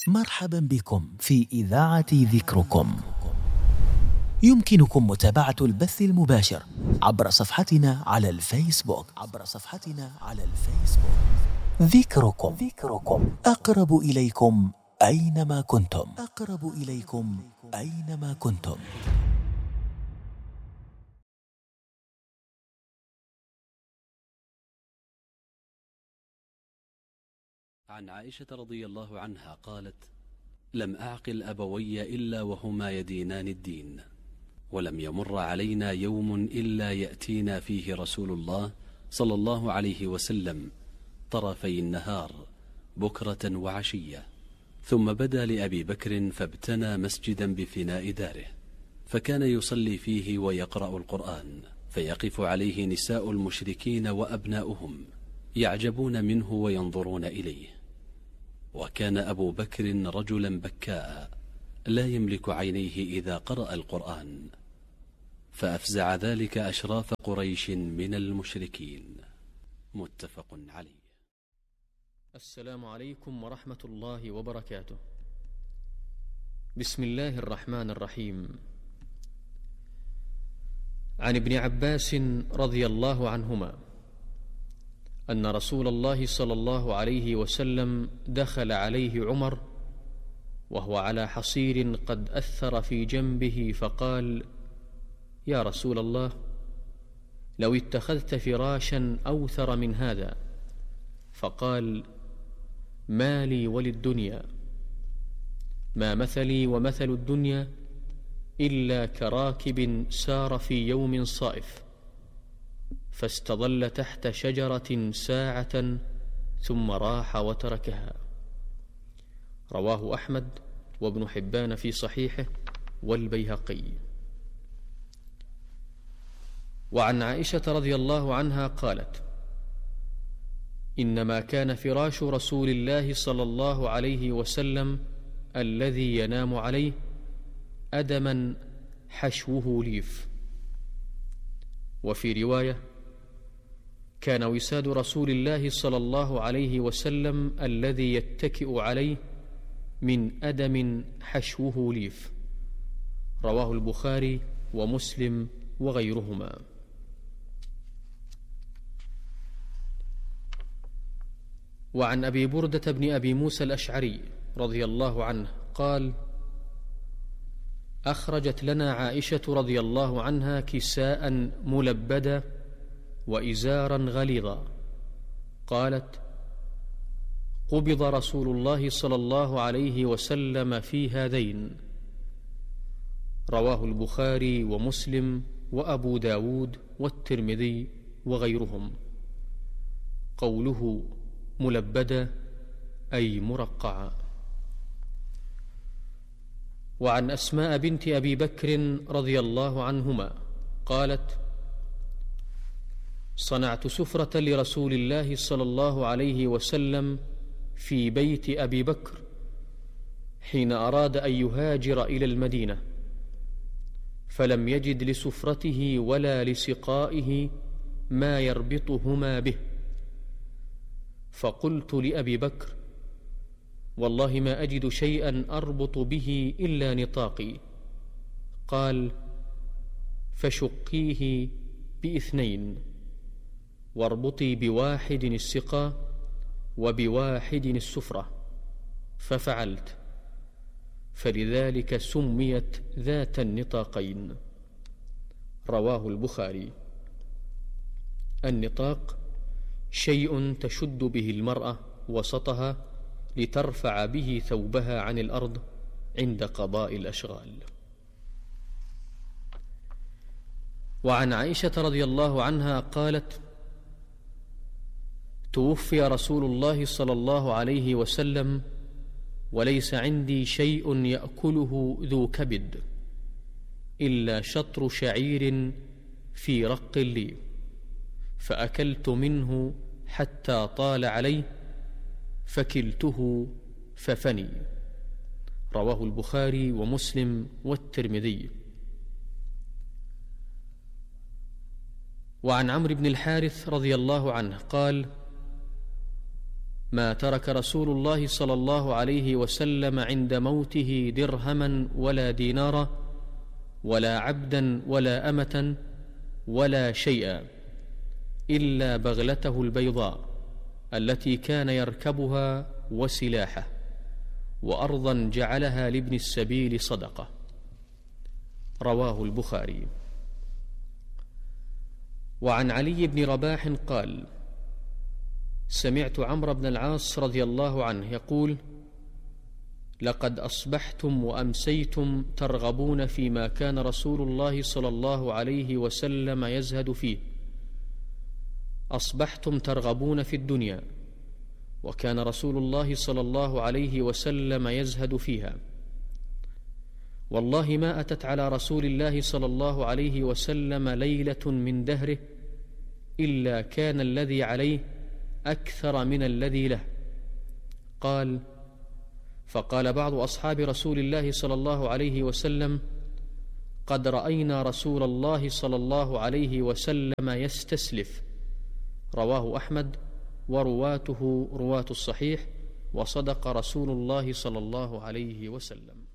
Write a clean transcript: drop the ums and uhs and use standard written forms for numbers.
مرحبا بكم في إذاعة ذكركم. يمكنكم متابعة البث المباشر عبر صفحتنا على الفيسبوك ذكركم أقرب إليكم أينما كنتم. عن عائشة رضي الله عنها قالت: لم أعقل أبوي إلا وهما يدينان الدين، ولم يمر علينا يوم إلا يأتينا فيه رسول الله صلى الله عليه وسلم طرفي النهار بكرة وعشية، ثم بدا لأبي بكر فابتنى مسجدا بفناء داره، فكان يصلي فيه ويقرأ القرآن، فيقف عليه نساء المشركين وأبناؤهم يعجبون منه وينظرون إليه. وكان أبو بكر رجلا بكاء لا يملك عينيه إذا قرأ القرآن، فأفزع ذلك أشراف قريش من المشركين. متفق عليه. السلام عليكم ورحمة الله وبركاته. بسم الله الرحمن الرحيم. عن ابن عباس رضي الله عنهما أن رسول الله صلى الله عليه وسلم دخل عليه عمر وهو على حصير قد أثر في جنبه، فقال: يا رسول الله، لو اتخذت فراشا أوثر من هذا. فقال: ما لي وللدنيا، ما مثلي ومثل الدنيا إلا كراكب سار في يوم صائف فاستظل تحت شجرة ساعة ثم راح وتركها. رواه أحمد وابن حبان في صحيحه والبيهقي. وعن عائشة رضي الله عنها قالت: إنما كان فراش رسول الله صلى الله عليه وسلم الذي ينام عليه أدما حشوه ليف. وفي رواية: كان وساد رسول الله صلى الله عليه وسلم الذي يتكئ عليه من أدم حشوه ليف. رواه البخاري ومسلم وغيرهما. وعن أبي بردة بن أبي موسى الأشعري رضي الله عنه قال: أخرجت لنا عائشة رضي الله عنها كساء ملبدا وإزارا غليظا، قالت: قبض رسول الله صلى الله عليه وسلم في هذين. رواه البخاري ومسلم وأبو داود والترمذي وغيرهم. قوله ملبدا أي مرقعا. وعن أسماء بنت أبي بكر رضي الله عنهما قالت: صنعت سفرة لرسول الله صلى الله عليه وسلم في بيت أبي بكر حين أراد أن يهاجر إلى المدينة، فلم يجد لسفرته ولا لسقائه ما يربطهما به، فقلت لأبي بكر: والله ما أجد شيئا أربط به إلا نطاقي. قال: فشقيه باثنين، واربطي بواحد السقا وبواحد السفرة. ففعلت، فلذلك سميت ذات النطاقين. رواه البخاري. النطاق شيء تشد به المرأة وسطها لترفع به ثوبها عن الأرض عند قضاء الأشغال. وعن عائشة رضي الله عنها قالت: توفي رسول الله صلى الله عليه وسلم وليس عندي شيء يأكله ذو كبد إلا شطر شعير في رق لي، فأكلت منه حتى طال عليه فكلته ففني. رواه البخاري ومسلم والترمذي. وعن عمرو بن الحارث رضي الله عنه قال: ما ترك رسول الله صلى الله عليه وسلم عند موته درهما ولا دينارا ولا عبدا ولا أمة ولا شيئا إلا بغلته البيضاء التي كان يركبها وسلاحه، وأرضا جعلها لابن السبيل صدقة. رواه البخاري. وعن علي بن رباح قال: سمعت عمرو بن العاص رضي الله عنه يقول: لقد أصبحتم وأمسيتم ترغبون فيما كان رسول الله صلى الله عليه وسلم يزهد فيه. أصبحتم ترغبون في الدنيا، وكان رسول الله صلى الله عليه وسلم يزهد فيها. والله ما أتت على رسول الله صلى الله عليه وسلم ليلة من دهره إلا كان الذي عليه أكثر من الذي له. قال: فقال بعض أصحاب رسول الله صلى الله عليه وسلم: قد رأينا رسول الله صلى الله عليه وسلم يستسلف. رواه أحمد ورواته رواة الصحيح، وصدق رسول الله صلى الله عليه وسلم.